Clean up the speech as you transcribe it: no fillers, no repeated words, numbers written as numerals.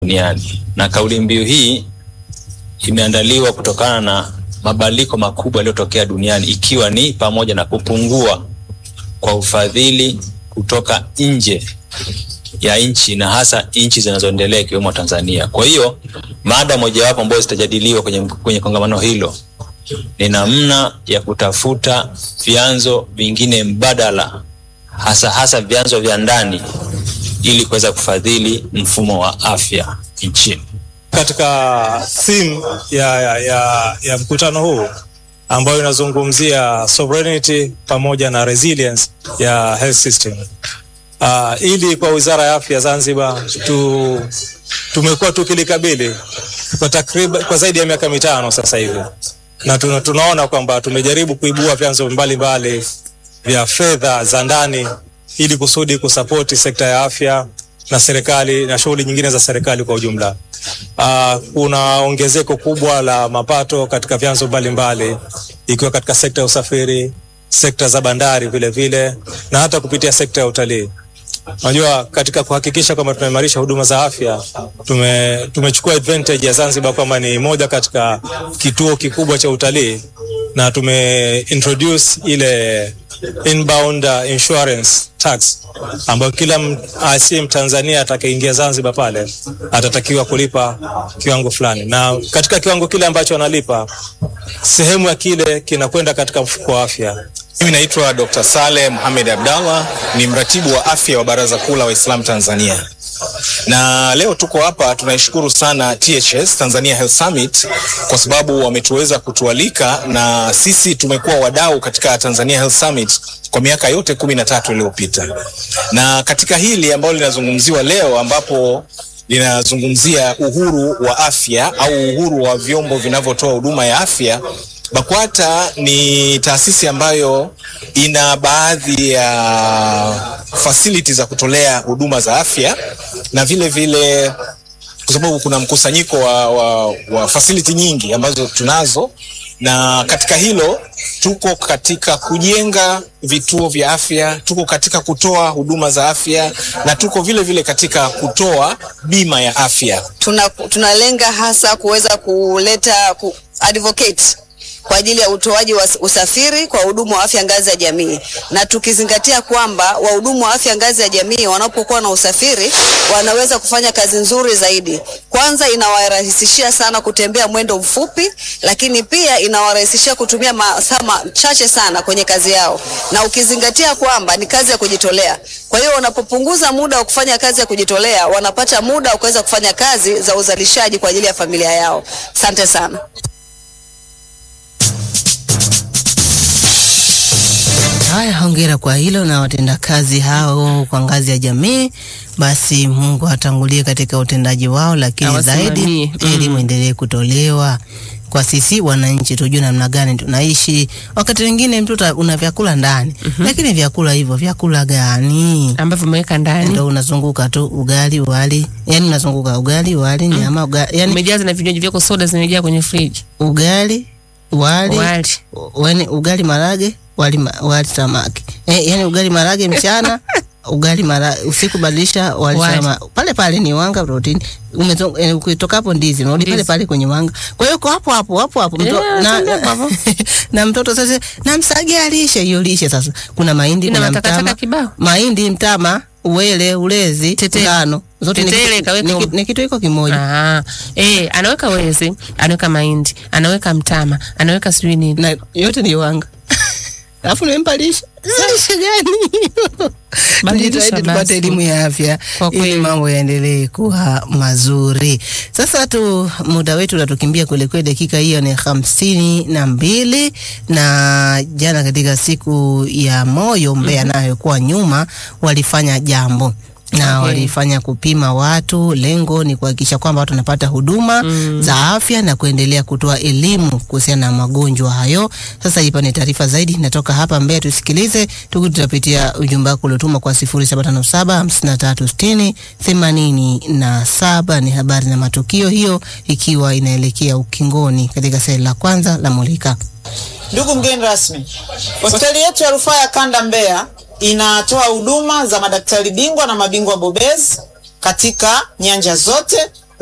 duniani. Na kauli mbiu hii imeandaliwa kutokana na mabadiliko makubwa yaliyotokea duniani, ikiwa ni pamoja na kupungua kwa ufadhili kutoka nje ya nchi na hasa nchi zinazoendelea ikiwemo Tanzania. Kwa hiyo mada mojawapo ambayo zitajadiliwa kwenye kongamano hilo ni namna ya kutafuta vyanzo vingine mbadala, hasa vyanzo vya ndani, ili kuweza kufadhili mfumo wa afya nchini. Katika theme ya mkutano huu ambayo inazungumzia sovereignty pamoja na resilience ya health system, ili kwa Wizara ya Afya Zanzibar tumekuwa tukilikabili kwa zaidi ya miaka 5 sasa hivi, na tunaona kwamba tumejaribu kuibua vyanzo mbalimbali vya fedha za ndani ili kusudi kusapoti sekta ya afya na serikali na shughuli nyingine za serikali kwa ujumla. Kuna ongezeko kubwa la mapato katika vyanzo mbalimbali, ikiwa katika sekta ya usafiri, sekta za bandari vile vile, na hata kupitia sekta ya utalii. Unajua, katika kuhakikisha kwamba tunaimarisha huduma za afya, tumechukua advantage ya Zanzibar kwamba ni moja katika kituo kikubwa cha utalii, na introduce ile inbound insurance tax ambayo kila Mtanzania atakayeingia Zanzibar pale atatakiwa kulipa kiwango fulani, na katika kiwango kile ambacho analipa, sehemu ya kile kinakwenda katika mfuko wa afya. Mimi naitwa Dr. Saleh Mohamed Abdallah, ni mratibu wa afya wa Baraza Kuu la Waislamu Tanzania. Na leo tuko hapa, tunaishukuru sana THS, Tanzania Health Summit, kwa sababu wametuweza kutualika, na sisi tumekuwa wadau katika Tanzania Health Summit kwa miaka yote 13 iliyopita. Na katika hili ambalo linazungumziwa leo, ambapo linazungumzia uhuru wa afya au uhuru wa vyombo vinavyotoa huduma ya afya, BAKWATA ni taasisi ambayo ina baadhi ya facilities za kutolea huduma za afya, na vile vile kwa sababu kuna mkusanyiko wa facility nyingi ambazo tunazo, na katika hilo tuko katika kujenga vituo vya afya, tuko katika kutoa huduma za afya, na tuko vile vile katika kutoa bima ya afya. Tunalenga hasa kuweza advocate kwa ajili ya utoaji wa usafiri kwa wahudumu wa afya ngazi ya jamii, na tukizingatia kwamba wahudumu wa afya ngazi ya jamii wanapokuwa na usafiri wanaweza kufanya kazi nzuri zaidi. Kwanza, inawarahisishia sana kutembea mwendo mfupi, lakini pia inawarahisishia kutumia masaa machache sana kwenye kazi yao, na ukizingatia kwamba ni kazi ya kujitolea. Kwa hiyo wanapopunguza muda wa kufanya kazi ya kujitolea, wanapata muda wa kuweza kufanya kazi za uzalishaji kwa ajili ya familia yao. Asante sana. Haya, hongera kwa hilo na watendakazi hao kwa ngazi ya jamii. Basi Mungu atangulie katika utendaji wao, lakini zaidi elimu endelee kutolewa kwa sisi wananchi, tujue namna gani tunaishi. Wakati mwingine mtu una vyakula ndani, lakini vyakula hivyo vyakula gani ambavyo umeweka ndani? Ndio unazunguka tu ugali wali, yani unazunguka ugali wali nyama ugali, yani umejaza na vinywaji vyako, soda zimejaa kwenye fridge, ugali wali yani ugali marage wali samaki. Yani ugali marage mchana, ugali usiku badilisha wali samaki. Pale ni wanga protein. Ukitoka hapo ndizi unarudi pale kwenye wanga. Kwa hiyo hapo na mtoto sasa namsagia lishe hiyo lishe. Sasa kuna mahindi, kuna mtama, mahindi, mtama, uwele, ulezi, ngano, zote ni kitu iko kimoja. Anaweka ulezi, anaweka mahindi, anaweka mtama, anaweka sijui nini, na yote ni wanga. Alafu nimempa lishe gani? Basi tupate elimu ya afya ili mambo yaendelee kuwa mazuri. Sasa muda wetu unatukimbia kweli, dakika hiyo ni 52, na jana katika siku ya moyo Mbeya nayo kwa nyuma walifanya jambo na walifanya kupima watu. Lengo ni kuhakikisha kwamba watu wanapata huduma za afya na kuendelea kutoa elimu kuhusiana na magonjwa hayo. Sasa hapa ni taarifa zaidi natoka hapa Mbeya, tusikilize. Tutapitia ujumbe wako uliotuma kwa 0757536087. Ni habari na matukio hiyo ikiwa inaelekea ukingoni katika seli la kwanza la Mulika. Ndugu mgeni rasmi, hospitali yetu ya rufaa ya kanda Mbeya inatoa huduma za madaktari bingwa na mabingwa bobezi katika nyanja zote